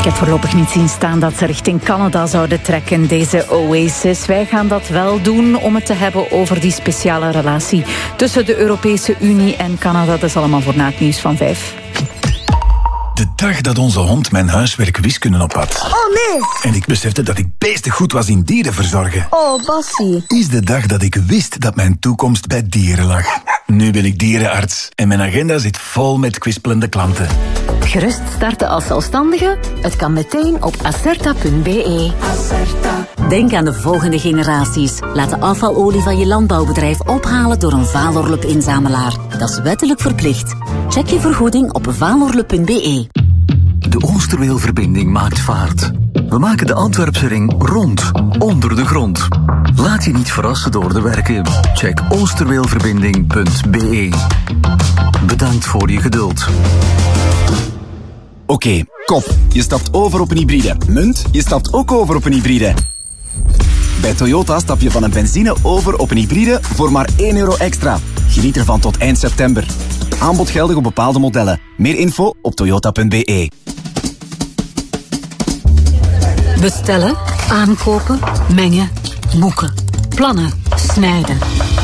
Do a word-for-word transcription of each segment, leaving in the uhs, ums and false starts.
Ik heb voorlopig niet zien staan dat ze richting Canada zouden trekken, deze Oasis. Wij gaan dat wel doen om het te hebben over die speciale relatie tussen de Europese Unie en Canada. Dat is allemaal voor na het nieuws van vijf. De dag dat onze hond mijn huiswerk wiskunde op had. Oh nee! En ik besefte dat ik beestig goed was in dieren verzorgen. Oh, Bassie. Is de dag dat ik wist dat mijn toekomst bij dieren lag. Nu ben ik dierenarts en mijn agenda zit vol met kwispelende klanten. Gerust starten als zelfstandige? Het kan meteen op acerta punt be. Acerta. Denk aan de volgende generaties. Laat de afvalolie van je landbouwbedrijf ophalen door een Valorlup-inzamelaar. Dat is wettelijk verplicht. Check je vergoeding op valorlup punt be. De Oosterweelverbinding maakt vaart. We maken de Antwerpse ring rond, onder de grond. Laat je niet verrassen door de werken. Check oosterweelverbinding punt be. Bedankt voor je geduld. Oké, okay, kop. Je stapt over op een hybride. Munt, je stapt ook over op een hybride. Bij Toyota stap je van een benzine over op een hybride voor maar één euro extra. Geniet ervan tot eind september. Aanbod geldig op bepaalde modellen. Meer info op toyota punt be. Bestellen, aankopen, mengen, boeken, plannen, snijden.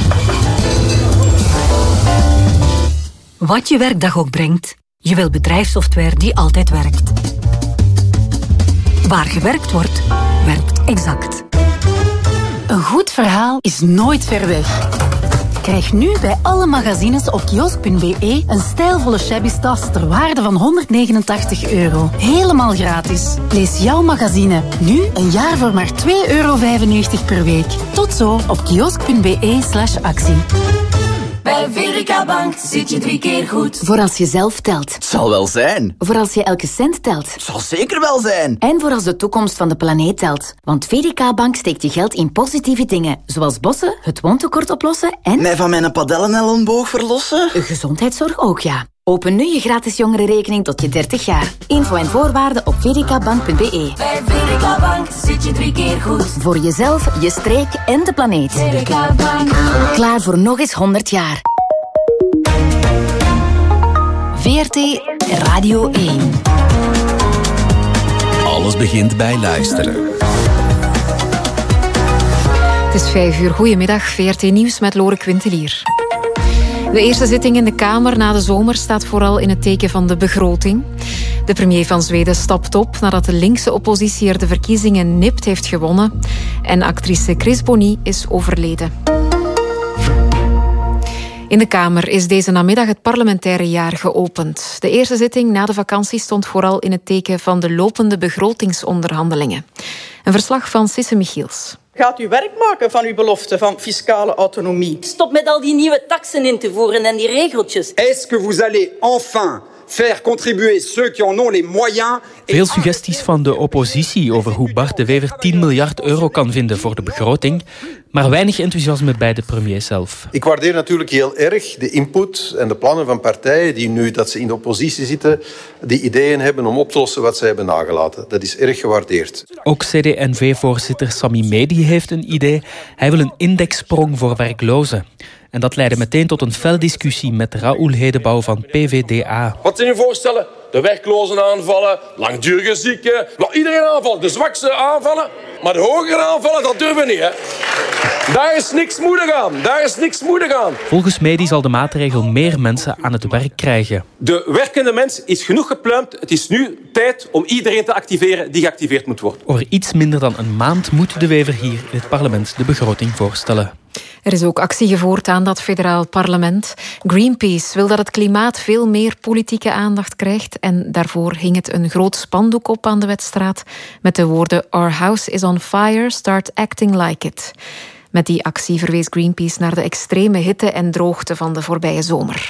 Wat je werkdag ook brengt, je wil bedrijfssoftware die altijd werkt. Waar gewerkt wordt, werkt Exact. Een goed verhaal is nooit ver weg. Krijg nu bij alle magazines op kiosk punt be een stijlvolle shabby tas ter waarde van honderdnegenentachtig euro. Helemaal gratis. Lees jouw magazine nu een jaar voor maar twee euro vijfennegentig per week. Tot zo op kiosk punt be slash actie. Bij V D K Bank zit je drie keer goed. Voor als je zelf telt. Het zal wel zijn. Voor als je elke cent telt. Het zal zeker wel zijn. En voor als de toekomst van de planeet telt. Want V D K Bank steekt je geld in positieve dingen. Zoals bossen, het woontekort oplossen en... mij van mijn padellen-elleboog verlossen? Gezondheidszorg ook, ja. Open nu je gratis jongerenrekening tot je dertig jaar. Info en voorwaarden op v d k bank punt be. Bij V D K Bank zit je drie keer goed. Voor jezelf, je streek en de planeet. V D K Bank. Klaar voor nog eens honderd jaar. V R T Radio één. Alles begint bij luisteren. Het is vijf uur. Goedemiddag, V R T Nieuws met Lore Quintelier. De eerste zitting in de Kamer na de zomer staat vooral in het teken van de begroting. De premier van Zweden stapt op nadat de linkse oppositie er de verkiezingen nipt heeft gewonnen. En actrice Chris Bonny is overleden. In de Kamer is deze namiddag het parlementaire jaar geopend. De eerste zitting na de vakantie stond vooral in het teken van de lopende begrotingsonderhandelingen. Een verslag van Sisse Michiels. Gaat u werk maken van uw belofte van fiscale autonomie? Stop met al die nieuwe taksen in te voeren en die regeltjes. Est-ce que vous allez enfin faire contribuer ceux qui en ont les moyens? Veel suggesties van de oppositie over hoe Bart de Wever tien miljard euro kan vinden voor de begroting, maar weinig enthousiasme bij de premier zelf. Ik waardeer natuurlijk heel erg de input en de plannen van partijen die nu dat ze in de oppositie zitten, die ideeën hebben om op te lossen wat ze hebben nagelaten. Dat is erg gewaardeerd. Ook C D N V-voorzitter Sami Medi heeft een idee. Hij wil een indexsprong voor werklozen. En dat leidde meteen tot een fel discussie met Raoul Hedebouw van P V D A. Wat zijn uw voorstellen? De werklozen aanvallen, langdurige zieken. Nou, iedereen aanvallen, de zwakste aanvallen. Maar de hogere aanvallen, dat durven we niet, hè. Daar is niks moedig aan. Daar is niks moedig aan. Volgens Medi zal de maatregel meer mensen aan het werk krijgen. De werkende mens is genoeg gepluimd. Het is nu tijd om iedereen te activeren die geactiveerd moet worden. Over iets minder dan een maand moet de Wever hier in het parlement de begroting voorstellen. Er is ook actie gevoerd aan dat federaal parlement. Greenpeace wil dat het klimaat veel meer politieke aandacht krijgt en daarvoor hing het een groot spandoek op aan de Wetstraat met de woorden Our house is on fire, start acting like it. Met die actie verwees Greenpeace naar de extreme hitte en droogte van de voorbije zomer.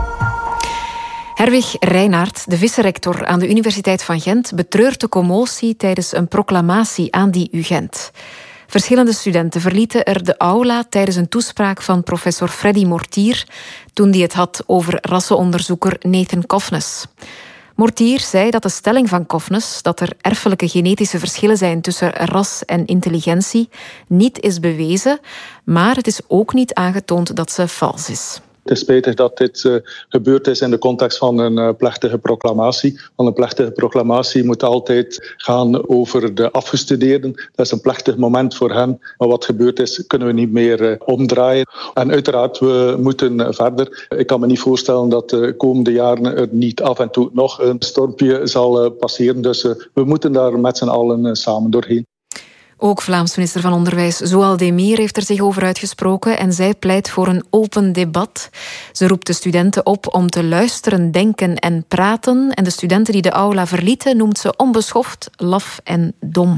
Herwig Reinaert, de vice-rector aan de Universiteit van Gent, betreurt de commotie tijdens een proclamatie aan die U Gent. Verschillende studenten verlieten er de aula tijdens een toespraak van professor Freddy Mortier toen hij het had over rassenonderzoeker Nathan Cofnes. Mortier zei dat de stelling van Cofnes, dat er erfelijke genetische verschillen zijn tussen ras en intelligentie, niet is bewezen, maar het is ook niet aangetoond dat ze vals is. Het is spijtig dat dit uh, gebeurd is in de context van een uh, plechtige proclamatie. Want een plechtige proclamatie moet altijd gaan over de afgestudeerden. Dat is een plechtig moment voor hen. Maar wat gebeurd is, kunnen we niet meer uh, omdraaien. En uiteraard, we moeten uh, verder. Ik kan me niet voorstellen dat de komende jaren er niet af en toe nog een stormpje zal uh, passeren. Dus uh, we moeten daar met z'n allen uh, samen doorheen. Ook Vlaams minister van Onderwijs Zoal Demir heeft er zich over uitgesproken en zij pleit voor een open debat. Ze roept de studenten op om te luisteren, denken en praten. En de studenten die de aula verlieten noemt ze onbeschoft, laf en dom.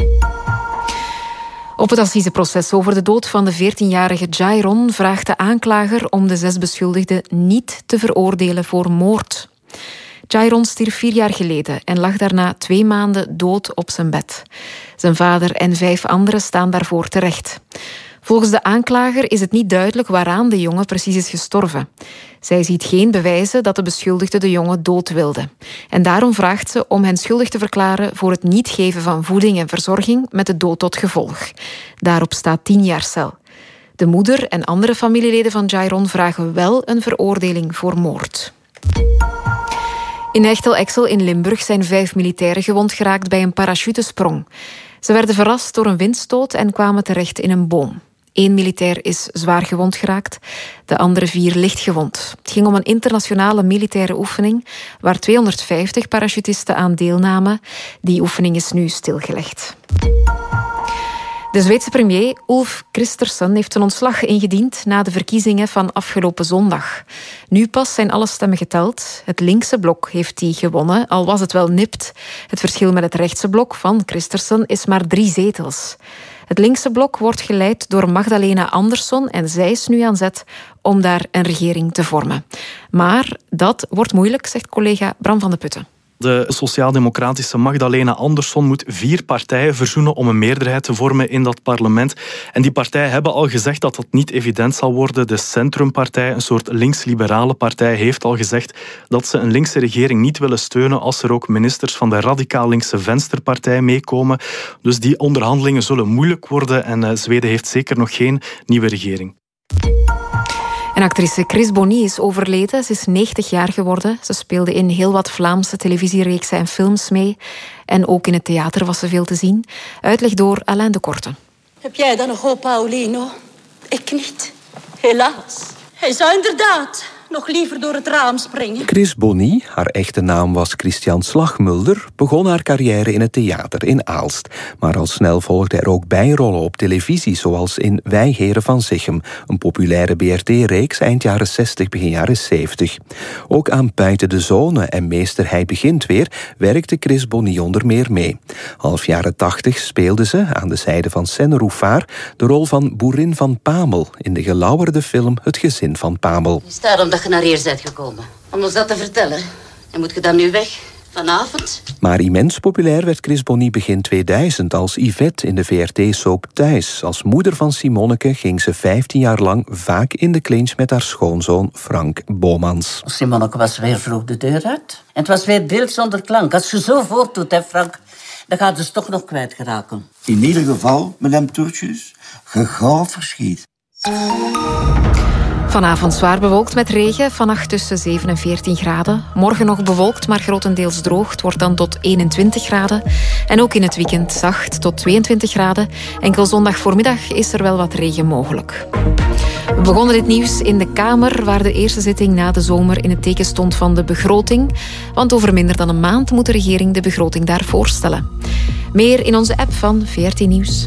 Op het assiseproces over de dood van de veertienjarige Jairon vraagt de aanklager om de zes beschuldigden niet te veroordelen voor moord. Jairon stierf vier jaar geleden en lag daarna twee maanden dood op zijn bed. Zijn vader en vijf anderen staan daarvoor terecht. Volgens de aanklager is het niet duidelijk waaraan de jongen precies is gestorven. Zij ziet geen bewijzen dat de beschuldigden de jongen dood wilden. En daarom vraagt ze om hen schuldig te verklaren voor het niet geven van voeding en verzorging met de dood tot gevolg. Daarop staat tien jaar cel. De moeder en andere familieleden van Jairon vragen wel een veroordeling voor moord. In Echtel-Exel in Limburg zijn vijf militairen gewond geraakt bij een parachutesprong. Ze werden verrast door een windstoot en kwamen terecht in een boom. Eén militair is zwaar gewond geraakt, de andere vier licht gewond. Het ging om een internationale militaire oefening waar tweehonderdvijftig parachutisten aan deelnamen. Die oefening is nu stilgelegd. De Zweedse premier Ulf Kristersson heeft zijn ontslag ingediend na de verkiezingen van afgelopen zondag. Nu pas zijn alle stemmen geteld. Het linkse blok heeft die gewonnen, al was het wel nipt. Het verschil met het rechtse blok van Kristersson is maar drie zetels. Het linkse blok wordt geleid door Magdalena Andersson en zij is nu aan zet om daar een regering te vormen. Maar dat wordt moeilijk, zegt collega Bram van de Putten. De sociaal-democratische Magdalena Andersson moet vier partijen verzoenen om een meerderheid te vormen in dat parlement. En die partijen hebben al gezegd dat dat niet evident zal worden. De Centrumpartij, een soort links-liberale partij, heeft al gezegd dat ze een linkse regering niet willen steunen als er ook ministers van de radicaal-linkse Venstrepartij meekomen. Dus die onderhandelingen zullen moeilijk worden en uh, Zweden heeft zeker nog geen nieuwe regering. En actrice Chris Bonny is overleden. Ze is negentig jaar geworden. Ze speelde in heel wat Vlaamse televisiereeksen en films mee. En ook in het theater was ze veel te zien. Uitleg door Alain de Korte. Heb jij dan nog hoop, Paulino? Ik niet. Helaas. Hij zou inderdaad nog liever door het raam springen. Chris Bonny, haar echte naam was Christian Slagmulder, begon haar carrière in het theater in Aalst. Maar al snel volgden er ook bijrollen op televisie, zoals in Wij Heren van Zichem, een populaire B R T-reeks eind jaren zestig, begin jaren zeventig. Ook aan Buiten de Zone en Meester Hij Begint Weer werkte Chris Bonny onder meer mee. Half jaren tachtig speelde ze, aan de zijde van Senne Rouffard, de rol van boerin van Pamel in de gelauwerde film Het Gezin van Pamel. Is daarom dat je naar hier bent gekomen? Om ons dat te vertellen. En moet je dan nu weg? Vanavond? Maar immens populair werd Chris Bonny begin tweeduizend als Yvette in de V R T-soap Thuis. Als moeder van Simonneke ging ze vijftien jaar lang vaak in de clinch met haar schoonzoon Frank Bomans. Simonneke was weer vroeg de deur uit. En het was weer beeld zonder klank. Als je zo voortdoet, hè Frank, dan gaat ze toch nog kwijtgeraken. In ieder geval, madame Toertjes, gegauw verschiet. Vanavond zwaar bewolkt met regen, vannacht tussen zeven en veertien graden. Morgen nog bewolkt, maar grotendeels droog. Het wordt dan tot eenentwintig graden. En ook in het weekend zacht tot tweeëntwintig graden. Enkel zondag voormiddag is er wel wat regen mogelijk. We begonnen dit nieuws in de Kamer, waar de eerste zitting na de zomer in het teken stond van de begroting. Want over minder dan een maand moet de regering de begroting daar voorstellen. Meer in onze app van V R T Nieuws.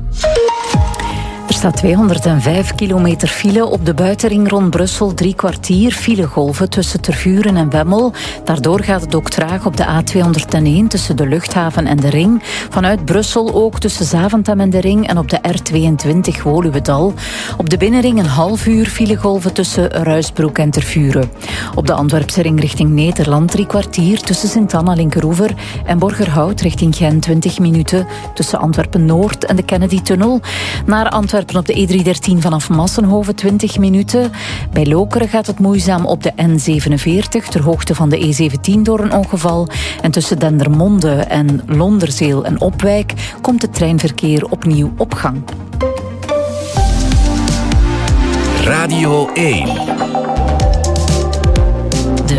Er staat tweehonderdvijf kilometer file op de buitenring rond Brussel, drie kwartier filegolven tussen Tervuren en Bemmel. Daardoor gaat het ook traag op de A tweehonderdéén tussen de luchthaven en de ring. Vanuit Brussel ook tussen Zaventem en de ring en op de R tweeëntwintig Woluwedal. Op de binnenring een half uur filegolven tussen Ruisbroek en Tervuren. Op de Antwerpse ring richting Nederland drie kwartier tussen Sint-Anna Linkeroever en Borgerhout richting Gent twintig minuten tussen Antwerpen-Noord en de Kennedy-tunnel. Naar Antwerpen op de E driehonderddertien vanaf Massenhoven twintig minuten. Bij Lokeren gaat het moeizaam op de N zevenenveertig ter hoogte van de E zeventien door een ongeval. En tussen Dendermonde en Londerzeel en Opwijk komt het treinverkeer opnieuw op gang. Radio één.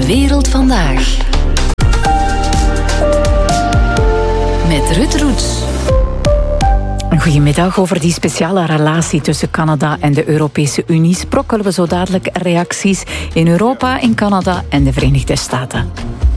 Wereld Vandaag. Met Ruud Roets. Goedemiddag. Over die speciale relatie tussen Canada en de Europese Unie sprokkelen we zo dadelijk reacties in Europa, in Canada en de Verenigde Staten.